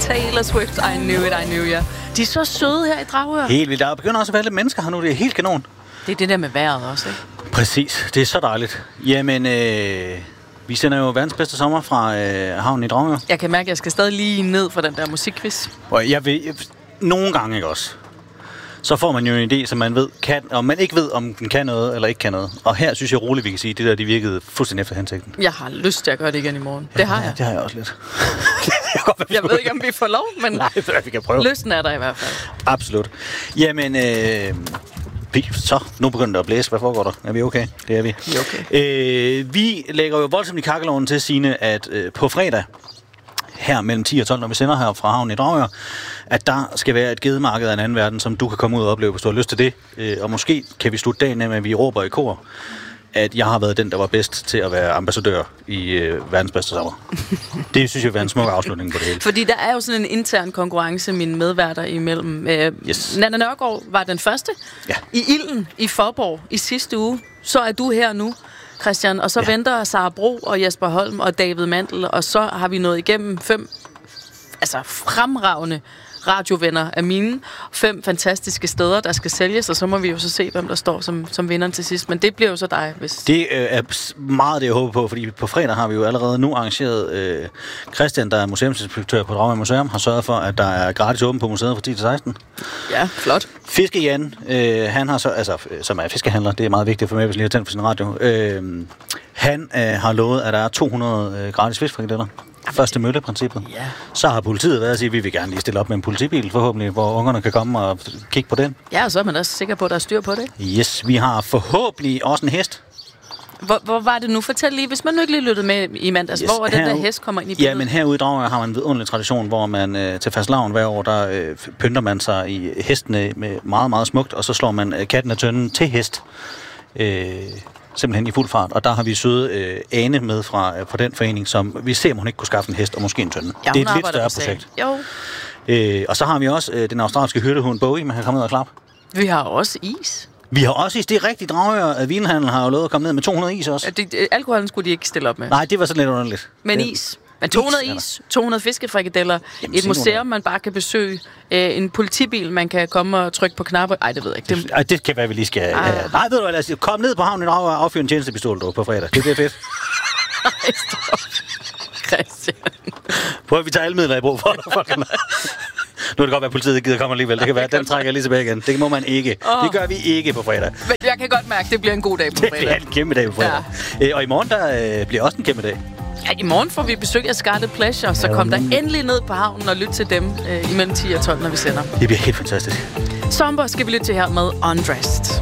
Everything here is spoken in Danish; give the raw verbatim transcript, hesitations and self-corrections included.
Taylor Swift, I knew it, I knew ya. De er så søde her i Dragør. Helt vildt. Der begynder også at være lidt mennesker her nu. Det er helt kanon. Det er det der med vejret også, ikke? Præcis. Det er så dejligt. Jamen, øh, vi sender jo verdens bedste sommer fra øh, havnen i Dragør. Jeg kan mærke, at jeg skal stadig lige ned for den der musikquiz. Og jeg vil, jeg, nogle gange ikke også. Så får man jo en idé, som man ved kan, og man ikke ved, om den kan noget eller ikke kan noget. Og her synes jeg roligt, vi kan sige, at det der, de virkede fuldstændig efter hensigten. Jeg har lyst til at gøre det igen i morgen. Det ja, har jeg. Det har jeg også lidt. jeg, godt, jeg ved ikke, om vi får lov, men nej, vi kan prøve. Lysten er der i hvert fald. Absolut. Jamen, øh, så nu begynder det at blæse. Hvad foregår der? Er vi okay? Det er vi. Vi er okay. Øh, vi lægger jo voldsomt i kakkeloven til, Signe, at øh, på fredag, her mellem ti og tolv, når vi sender her fra havnen i Dragør, at der skal være et gedemarked af en anden verden, som du kan komme ud og opleve, hvis du har lyst til det. Øh, og måske kan vi slutte dagen af med, at vi råber i kor, at jeg har været den, der var bedst til at være ambassadør i øh, verdens bedste sommer. Det synes jeg vil være en smuk afslutning på det hele. Fordi der er jo sådan en intern konkurrence, mine medværter imellem. Øh, yes. Nanna Nørgaard var den første ja. i Ilden i Faaborg i sidste uge. Så er du her nu, Christian, og så ja. venter Sara Bro og Jesper Holm og David Mandel, og så har vi nået igennem fem altså fremragende radiovenner af mine. Fem fantastiske steder, der skal sælges, og så må vi jo så se, hvem der står som, som vinderen til sidst. Men det bliver jo så dig, hvis... Det øh, er meget det, jeg håber på, fordi på fredag har vi jo allerede nu arrangeret... Øh, Christian, der er museumsinspektør på Dragør Museum, har sørget for, at der er gratis åben på museet fra ti til seksten. Ja, flot. Fiske Jan, øh, han har så... Altså, som er fiskehandler, det er meget vigtigt for mig, hvis jeg lige har tændt for sin radio. Øh, han øh, har lovet, at der er to hundrede øh, gratis fiskfrikadeller. Første mølleprincippet. Ja. Så har politiet været at sige, at vi vil gerne lige stille op med en politibil, forhåbentlig, hvor ungerne kan komme og kigge på den. Ja, og så er man også sikker på, at der er styr på det. Yes, vi har forhåbentlig også en hest. Hvor, hvor var det nu? Fortæl lige, hvis man nu ikke lige lyttede med i mandags, yes, hvor er den der hest kommer ind i billedet? Ja, men herude i Dragør har man en vidunderlig tradition, hvor man øh, til fastelavn hver år, der øh, pynter man sig i hestene med meget, meget smukt, og så slår man øh, katten af tønden til hest. Øh, simpelthen i fuld fart, og der har vi søde øh, Ane med fra, øh, fra den forening, som vi ser, om hun ikke kunne skaffe en hest og måske en tønde. Ja, det er et lidt større projekt. Jo. Øh, og så har vi også øh, den australske hyrdehund Bowie, man kan komme ned og klappe. Vi har også is. Vi har også is. Det er rigtigt. Dragør, at vinhandlen har jo lovet at komme ned med to hundrede is også. Ja, det, alkoholen skulle de ikke stille op med. Nej, det var sådan lidt underligt. Men det, is. Men to hundrede is, to hundrede fiskefrikadeller, jamen, et museum, man bare kan besøge, øh, en politibil, man kan komme og trykke på knapper. Ej, det ved jeg ikke. Det, det, det kan være, vi lige skal... Ah. Uh, nej, ved du hvad, lad os kom ned på havnen og affyre en tjenestepistol på fredag. Det bliver fedt. Ej, stop. Christian. Prøv at vi tager alle midler i brug for. Nu kan det godt være, at politiet gider komme alligevel. Det kan være, at den trækker lige tilbage igen. Det må man ikke. Oh. Det gør vi ikke på fredag. Men jeg kan godt mærke, at det bliver en god dag på fredag. Det bliver en kæmpe dag på fredag. Ja. Og i morgen, der øh, bliver også en kæmpe dag. Ja, i morgen får vi besøg af Scarlet Pleasure, så kom der endelig ned på havnen og lyt til dem øh, imellem ti og tolv, når vi sender. Det bliver helt fantastisk. Sommer skal vi lytte til her med Undressed.